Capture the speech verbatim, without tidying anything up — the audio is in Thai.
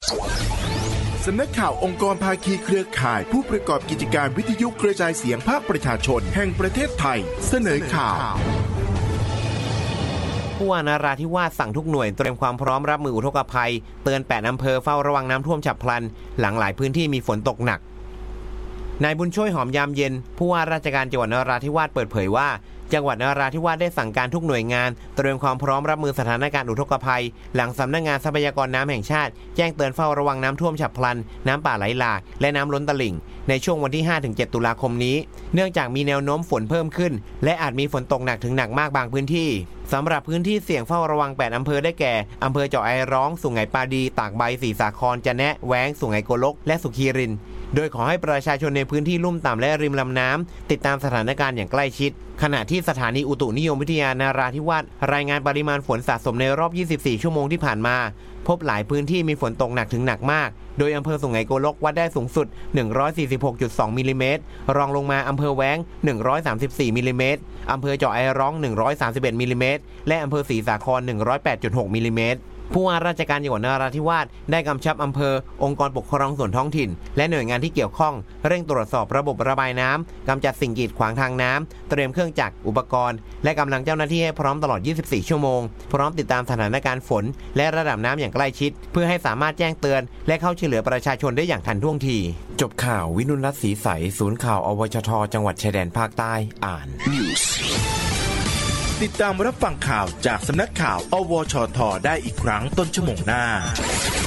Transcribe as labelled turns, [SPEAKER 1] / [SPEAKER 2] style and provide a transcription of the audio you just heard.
[SPEAKER 1] สำนักข่าวองค์กรภาคีเครือข่ายผู้ประกอบกิจการวิทยุกระจายเสียงภาคประชาชนแห่งประเทศไทยเสนอข่าว
[SPEAKER 2] ผู้ว่านราธิวาสสั่งทุกหน่วยเตรียมความพร้อมรับมืออุทกภัยเตือนแปดอำเภอเฝ้าระวังน้ำท่วมฉับพลันหลังหลายพื้นที่มีฝนตกหนักนายบุญช่วยหอมยามเย็นผู้ว่าราชการจังหวัดนราธิวาสเปิดเผยว่าจังหวัดนราธิวาสได้สั่งการทุกหน่วยงานเตรียมความพร้อมรับมือสถานการณ์อุทกภัยหลังสำนักงานทรัพยากรน้ำแห่งชาติแจ้งเตือนเฝ้าระวังน้ำท่วมฉับพลันน้ำป่าไหลหลากและน้ำล้นตลิ่งในช่วงวันที่ ห้าถึงเจ็ด ตุลาคมนี้เนื่องจากมีแนวโน้มฝนเพิ่มขึ้นและอาจมีฝนตกหนักถึงหนักมากบางพื้นที่สำหรับพื้นที่เสี่ยงเฝ้าระวังแปดอำเภอได้แก่อำเภอเจาะไอร้องสุไหงปาดีตากใบศรีสาครจะแนะแว้งสุไหงโกลกและสุขีรินโดยขอให้ประชาชนในพื้นที่ลุ่มต่ำและริมลำน้ำติดตามสถานการณ์อย่างใกล้ชิดขณะที่สถานีอุตุนิยมวิทยานราธิวาสรายงานปริมาณฝนสะสมในรอบยี่สิบสี่ชั่วโมงที่ผ่านมาพบหลายพื้นที่มีฝนตกหนักถึงหนักมากโดยอำเภอสุไหงโกลกวัดได้สูงสุด หนึ่งร้อยสี่สิบหกจุดสอง มิลลิเมตรรองลงมาอำเภอแว้ง หนึ่งร้อยสามสิบสี่ มิลลิเมตรอำเภอเจาะไอร้อง หนึ่งร้อยสามสิบเอ็ด มิลลิเมตรและอำเภอศรีสาคร หนึ่งร้อยแปดจุดหก มิลลิเมตรผู้ว่าราชการจังหวัดนราธิวาสได้กำชับอำเภอองค์กรปกครองส่วนท้องถิ่นและหน่วยงานที่เกี่ยวข้องเร่งตรวจสอบระบบระบายน้ำกำจัดสิ่งกีดขวางทางน้ำเตรียมเครื่องจักรอุปกรณ์และกำลังเจ้าหน้าที่ให้พร้อมตลอดยี่สิบสี่ชั่วโมงพร้อมติดตามสถานการณ์ฝนและระดับน้ำอย่างใกล้ชิดเพื่อให้สามารถแจ้งเตือนและเข้าช่วยเหลือประชาชนได้อย่างทันท่วงทีจบข่าววินุรัตน์ศรีใสศูนย์ข่าวอวชทจังหวัดชายแดนภาคใต้อ่าน
[SPEAKER 1] ติดตามรับฟังข่าวจากสำนักข่าวอวชทได้อีกครั้งต้นชั่วโมงหน้า